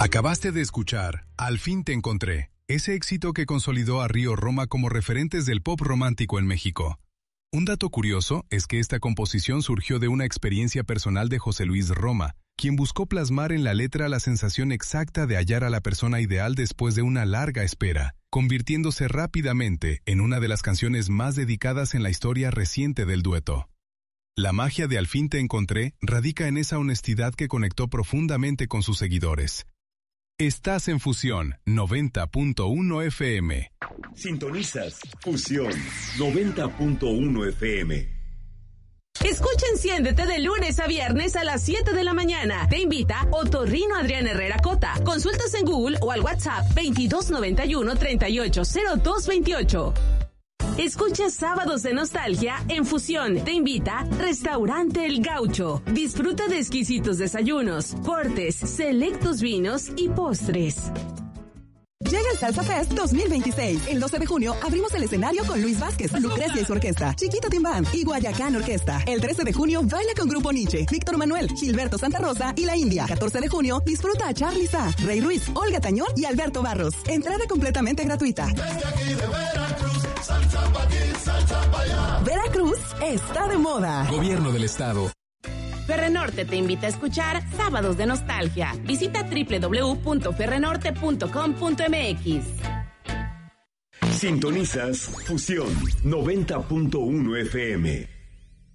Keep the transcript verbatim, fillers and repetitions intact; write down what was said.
Acabaste de escuchar Al fin te encontré, ese éxito que consolidó a Río Roma como referentes del pop romántico en México. Un dato curioso es que esta composición surgió de una experiencia personal de José Luis Roma, quien buscó plasmar en la letra la sensación exacta de hallar a la persona ideal después de una larga espera, convirtiéndose rápidamente en una de las canciones más dedicadas en la historia reciente del dueto. La magia de Al fin te encontré radica en esa honestidad que conectó profundamente con sus seguidores. Estás en Fusión noventa punto uno F M. Sintonizas Fusión noventa punto uno F M. Escucha Enciéndete de lunes a viernes a las siete de la mañana. Te invita Otorrino Adrián Herrera Cota. Consultas en Google o al WhatsApp veintidós noventa y uno treinta y ocho cero dos veintiocho. Escucha Sábados de Nostalgia en Fusión. Te invita Restaurante El Gaucho. Disfruta de exquisitos desayunos, cortes, selectos vinos y postres. Llega el Salsa Fest dos mil veintiséis. El doce de junio abrimos el escenario con Luis Vázquez, Lucrecia y su orquesta, Chiquita Tim Band y Guayacán Orquesta. El trece de junio baila con Grupo Nietzsche, Víctor Manuel, Gilberto Santa Rosa y La India. catorce de junio disfruta a Charly Sa, Rey Ruiz, Olga Tañón y Alberto Barros. Entrada completamente gratuita. Desde aquí de Veracruz, salsa pa' aquí, salsa pa' allá. Veracruz está de moda. Gobierno del Estado. Ferrenorte te invita a escuchar Sábados de Nostalgia. Visita doble u doble u doble u punto ferrenorte punto com punto m x. Sintonizas Fusión noventa punto uno F M.